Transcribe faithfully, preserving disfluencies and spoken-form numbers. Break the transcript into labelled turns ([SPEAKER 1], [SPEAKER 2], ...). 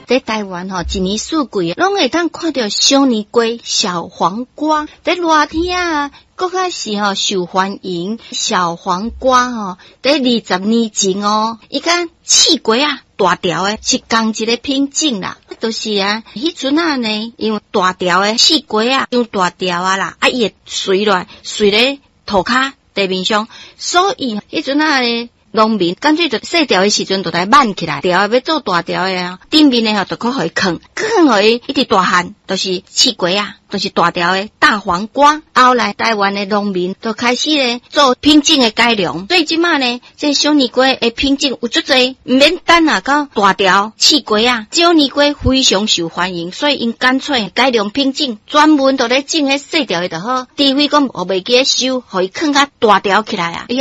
[SPEAKER 1] 在台湾吼，一年四季拢会当看到小泥瓜、小黄瓜，在热天啊。搁较是吼受欢迎，小黄瓜吼，在二十年前哦，伊甲刺瓜啊大条诶，是同一个品种啦。就是啊，迄阵啊呢，因为大条诶刺瓜啊，伤大条啊啦，啊伊会垂落垂咧涂骹地面上，所以迄阵啊呢。农民干脆就细条的时阵就来挽起来，条要做大条的啊，顶面的吼就可互伊啃，啃互伊一直大汉，就是刺瓜啊，就是大条的大黄瓜。后来台湾的农民就开始咧做品种的改良，所以即马呢，这小泥瓜的品种有足侪，唔免等啊到大条刺瓜啊，小泥瓜非常受欢迎，所以因干脆改良品种，专门就咧种迄细条的就好，除非讲学袂记收，互伊啃较大条起来啊。